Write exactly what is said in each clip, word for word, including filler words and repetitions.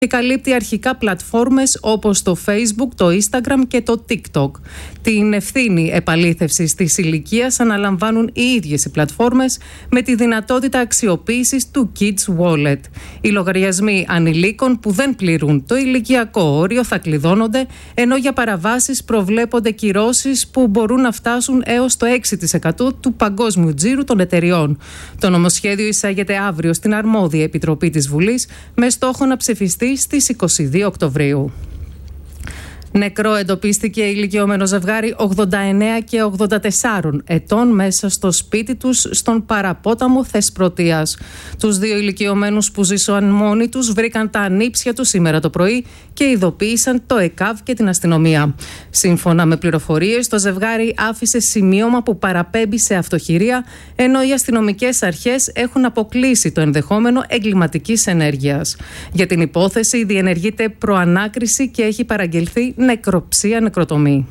και καλύπτει αρχικά πλατφόρμες όπως το Facebook, το Instagram και το TikTok. Την ευθύνη επαλήθευσης της ηλικίας αναλαμβάνουν οι ίδιες οι πλατφόρμες με τη δυνατότητα αξιοποίησης του Kids Wallet. Οι λογαριασμοί ανηλίκων που δεν πληρούν το ηλικιακό όριο θα κλειδώνονται, ενώ για παραβάσεις προβλέπονται κυρώσεις που μπορούν να φτάσουν έως το έξι τοις εκατό του παγκόσμιου τζίρου των εταιριών. Το νομοσχέδιο εισάγεται αύριο στην αρμόδια επιτροπή της Βουλής με στόχο να ψηφιστεί στις είκοσι δύο Οκτωβρίου. Νεκρό εντοπίστηκε ηλικιωμένο ζευγάρι ογδόντα εννέα και ογδόντα τέσσερα ετών μέσα στο σπίτι τους στον παραπόταμο Θεσπρωτείας. Τους δύο ηλικιωμένους που ζήσαν μόνοι τους βρήκαν τα ανήψια τους σήμερα το πρωί και ειδοποίησαν το ΕΚΑΒ και την αστυνομία. Σύμφωνα με πληροφορίες, το ζευγάρι άφησε σημείωμα που παραπέμπει σε αυτοχειρία, ενώ οι αστυνομικές αρχές έχουν αποκλείσει το ενδεχόμενο εγκληματικής ενέργειας. Για την υπόθεση διενεργείται προανάκριση και έχει παραγγελθεί νεκροψία νεκροτομή.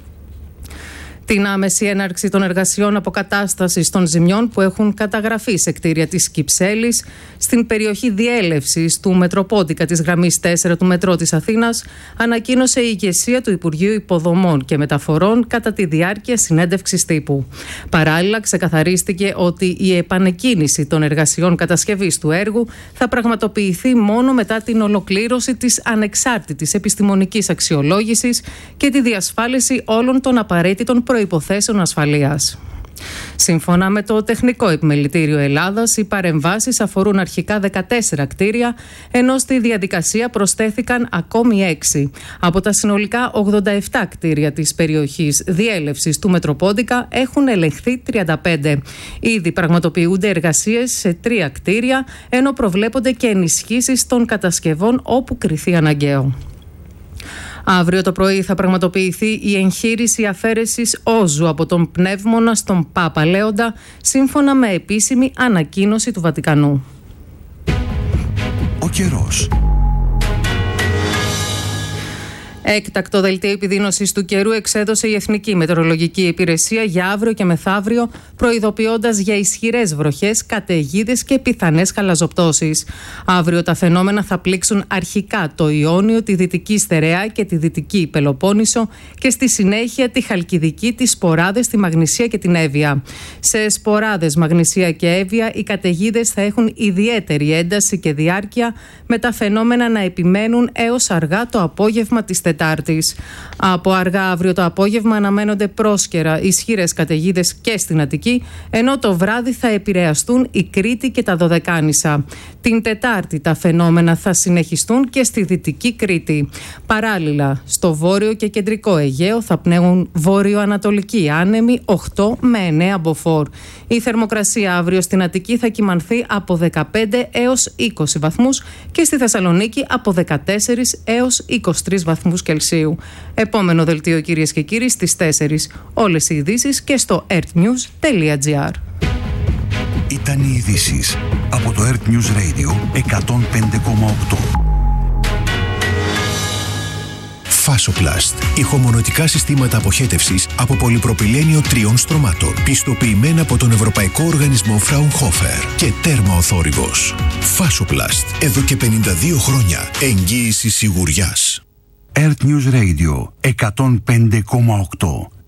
Την άμεση έναρξη των εργασιών αποκατάστασης των ζημιών που έχουν καταγραφεί σε κτίρια της Κυψέλης στην περιοχή διέλευσης του Μετροπόντικα της γραμμής τέσσερα του Μετρό της Αθήνας ανακοίνωσε η ηγεσία του Υπουργείου Υποδομών και Μεταφορών κατά τη διάρκεια συνέντευξης τύπου. Παράλληλα, ξεκαθαρίστηκε ότι η επανεκκίνηση των εργασιών κατασκευής του έργου θα πραγματοποιηθεί μόνο μετά την ολοκλήρωση της ανεξάρτητης επιστημονικής αξιολόγησης και τη διασφάλιση όλων των απαραίτητων προϋποθέσεων ασφαλείας. Σύμφωνα με το Τεχνικό Επιμελητήριο Ελλάδας, οι παρεμβάσεις αφορούν αρχικά δεκατέσσερα κτίρια, ενώ στη διαδικασία προσθέθηκαν ακόμη έξι. Από τα συνολικά ογδόντα επτά κτίρια της περιοχής διέλευσης του Μετροπόντικα έχουν ελεγχθεί τριάντα πέντε. Ήδη πραγματοποιούνται εργασίες σε τρία κτίρια, ενώ προβλέπονται και ενισχύσεις των κατασκευών όπου κριθεί αναγκαίο. Αύριο το πρωί θα πραγματοποιηθεί η εγχείρηση αφαίρεσης όζου από τον πνεύμονα στον Πάπα Λέοντα, σύμφωνα με επίσημη ανακοίνωση του Βατικανού. Ο καιρός. Έκτακτο δελτίο επιδείνωσης του καιρού εξέδωσε η Εθνική Μετεωρολογική Υπηρεσία για αύριο και μεθαύριο, προειδοποιώντας για ισχυρές βροχές, καταιγίδες και πιθανές χαλαζοπτώσεις. Αύριο τα φαινόμενα θα πλήξουν αρχικά το Ιόνιο, τη Δυτική Στερεά και τη Δυτική Πελοπόννησο και στη συνέχεια τη Χαλκιδική, τις Σποράδες, τη Μαγνησία και την Εύβοια. Σε Σποράδες, Μαγνησία και Εύβοια οι καταιγίδες θα έχουν ιδιαίτερη ένταση και διάρκεια, με τα φαινόμενα να επιμένουν έως αργά το απόγευμα της Τετάρτης. Από αργά αύριο το απόγευμα αναμένονται πρόσκαιρα ισχυρές καταιγίδες και στην Αττική, ενώ το βράδυ θα επηρεαστούν η Κρήτη και τα Δωδεκάνησα. Την Τετάρτη τα φαινόμενα θα συνεχιστούν και στη Δυτική Κρήτη. Παράλληλα, στο βόρειο και κεντρικό Αιγαίο θα πνέουν βόρειο-ανατολικοί άνεμοι οκτώ με εννέα μποφόρ. Η θερμοκρασία αύριο στην Αττική θα κυμανθεί από δεκαπέντε έως είκοσι βαθμούς και στη Θεσσαλονίκη από δεκατέσσερα έως είκοσι τρεις βαθμούς Κελσίου. Επόμενο δελτίο, κυρίες και κύριοι, στις τέσσερις. Όλες οι ειδήσεις και στο earthnews τελεία gr. Ήταν οι ειδήσεις από το Earth News Radio εκατόν πέντε κόμμα οκτώ. Fasoplast. Ηχομονωτικά συστήματα αποχέτευσης από πολυπροπυλένιο τριών στρωμάτων. Πιστοποιημένα από τον Ευρωπαϊκό Οργανισμό Fraunhofer και τέρμα ο θόρυβος. Fasoplast. Εδώ και πενήντα δύο χρόνια. Εγγύηση σιγουριάς. Earth News Radio εκατόν πέντε κόμμα οκτώ.